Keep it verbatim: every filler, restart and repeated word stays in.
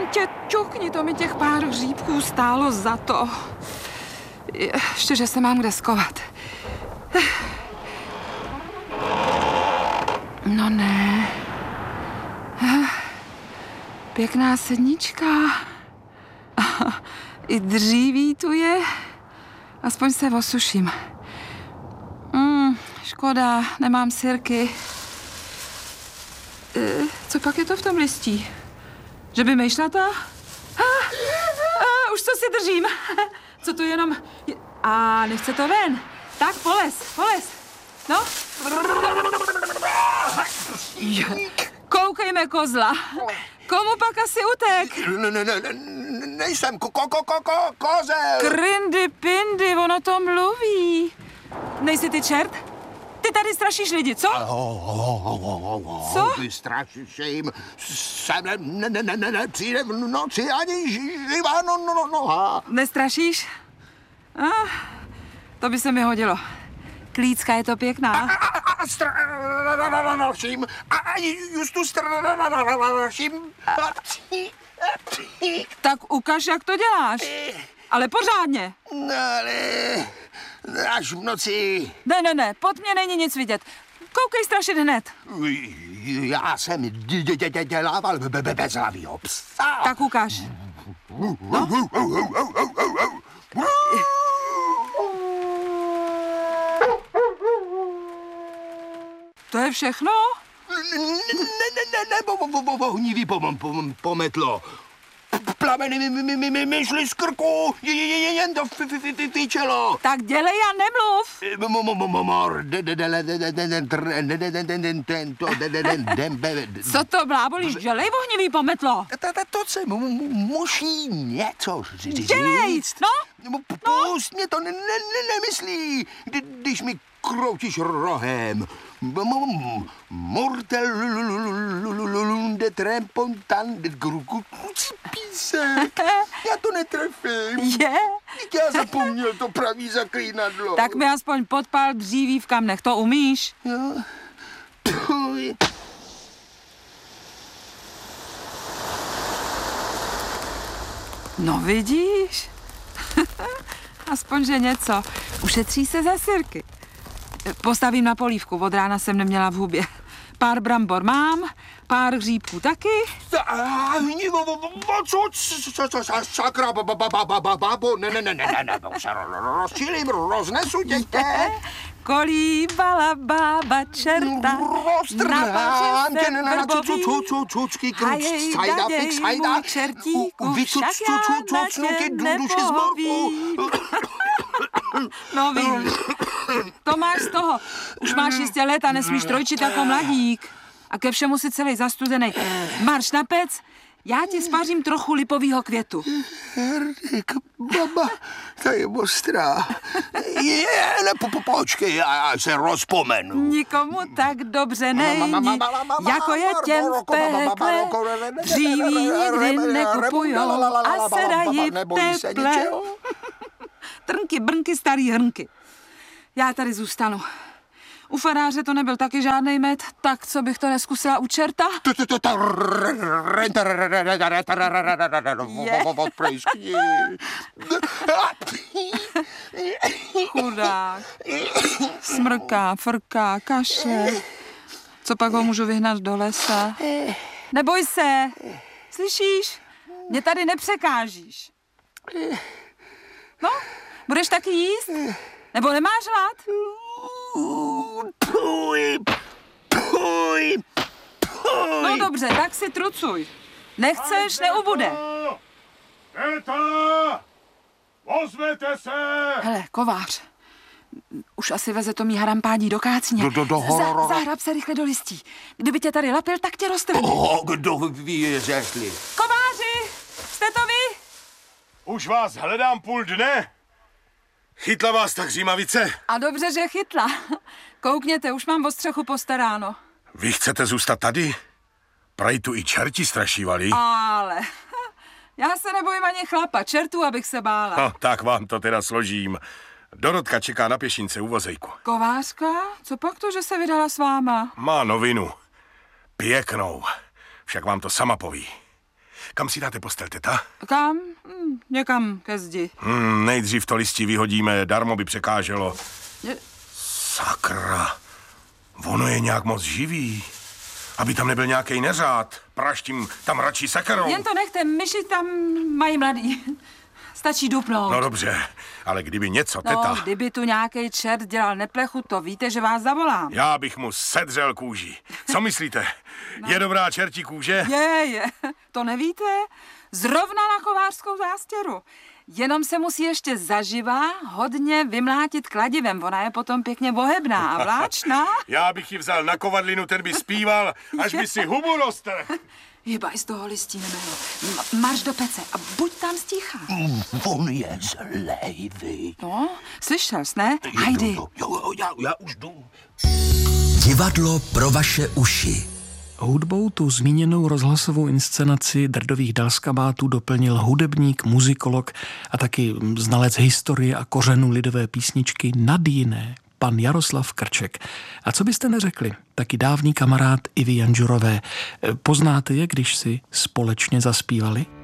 Dítě, ťukni, to mi těch pár hříbků stálo za to. Ještě, že se mám kde skovat. No ne. Pěkná sednička. I dříví tu je. Aspoň se osuším. Mm, škoda, nemám sirky. E, co pak je to v tom listí? Že by mejšlata? A, a, už co si držím. Co to jenom... A nechce to ven. Tak polez, polez. No. Koukejme kozla. Komu pak asi utek? Ne, ne, ne, nejsem ko, ko, ko, ko, ko, kozel. Krindy pindy, ono to mluví. Nejsi ty čert? Ty tady strašíš lidi, co? Co? Ty strašíš jim. Sem ne, ne, ne, ne, ne, přijde v noci ani živá no, no, noha. Nestrašíš? Ah, to by se mi hodilo. Klícka je to pěkná. A, a, a straším. A justu straším. Tak ukaž, jak to děláš. Ale pořádně. No ale až v noci. Ne, ne, ne, pod mě není nic vidět. Koukej strašit hned. Já jsem dělával bez hlavýho psa. Tak ukaž. No. To je všechno? Ne, ne, ne, ne, vohnivý pometlo. Plameny mi, mi, mi, mi, mi šly z krku, jen to fičelo. Tak dělej a nemluv. Co to blábolíš? Dělej, vohnivý pometlo. To se musí něco říct. Dělej, no. Pust mě, to nemyslí, když mi kroutíš rohem. Mortelunde trempontan de grukuci písek. Já to netrefím. Je? Já zapomněl to pravý zaklínadlo. Tak mi aspoň podpál dříví v kamnech, to umíš? Jo. No vidíš? Aspoň, že něco. Ušetří se za sirky. Postavím na polívku, od rána jsem neměla v hubě. Pár brambor mám, pár hříbků taky. Sakra, babo, ne, ne, ne, ne, ne, se rozčilím, roznesu tě. Kolíbala bába čerta, roztrhám tě na cucucucucky kruč, sajda, fix, sajda, čertíku, však já na tě nepohovím. No vidíš, to máš z toho. Už máš jistě let a nesmíš trojčit jako mladík. A ke všemu si celý zastudenej. Marš na pec, já ti spařím trochu lipovýho květu. Herdik, baba, ta je ostrá. Je, ne, po, po, počkej, já se rozpomenu. Nikomu tak dobře není, jako je těm v pekle. Dříví nikdy nekupujou a sedají v teple. Trnky, brnky, starý hrnky. Já tady zůstanu. U faráře to nebyl taky žádnej med, tak co bych to neskusila u čerta? Chudák. Smrká, frká, kaše. Co pak ho můžu vyhnat do lesa? Neboj se. Slyšíš? Mě tady nepřekážíš. No, budeš taky jíst? Nebo nemáš hlad? Puj, puj, puj. No dobře, tak si trucuj. Nechceš, neubude. Eta! Ozvěte se! Hele, kovář. Už asi veze to mý harampádí do kácně. Do, do, do, Za, zahrab se rychle do listí. Kdyby tě tady lapil, tak tě roztrhne. Oh, kdo ví, jestli. Kováři, jste to vy? Už vás hledám půl dne. Chytla vás ta hřímavice? A dobře, že chytla. Koukněte, už mám o střechu postaráno. Vy chcete zůstat tady? Prej tu i čerti strašívali. Ale já se nebojím ani chlapa, čertů, abych se bála. No, tak vám to teda složím. Dorotka čeká na pěšince u vozejku. Kovářka? Co pak to, že se vydala s váma? Má novinu. Pěknou. Však vám to sama poví. kam si dáte postel, teta? Kam? Hm, někam ke zdi. Hmm, nejdřív to listí vyhodíme, darmo by překáželo. Je... Sakra, ono je nějak moc živý. Aby tam nebyl nějaký neřád. Praštím tam radši sekerou. Jen to nechte, myši tam mají mladý. Stačí dupnout. No dobře, ale kdyby něco, teta... No, kdyby tu nějaký čert dělal neplechu, to víte, že vás zavolám. Já bych mu sedřel kůži. Co myslíte? No. Je dobrá čertí kůže? Je, je. To nevíte? Zrovna na kovářskou zástěru. Jenom se musí ještě zaživa hodně vymlátit kladivem. Ona je potom pěkně bohebná a vláčná. Já bych ji vzal na kovadlinu, ten by zpíval, až by si hubu roztrhl. Hybaj z toho listí, Nemelo. M- marš do pece a buď tam sticha. Mm, on je zlej, vy. No, slyšel jsi, ne? Hajdy. Jo, jo, já, já už jdu. Divadlo pro vaše uši. Hudbou tu zmíněnou rozhlasovou inscenaci Drdových dalskabátů doplnil hudebník, muzikolog a taky znalec historie a kořenů lidové písničky nad jiné, pan Jaroslav Krček. A co byste neřekli, taky dávný kamarád Ivy Janžurové. Poznáte je, když si společně zaspívali?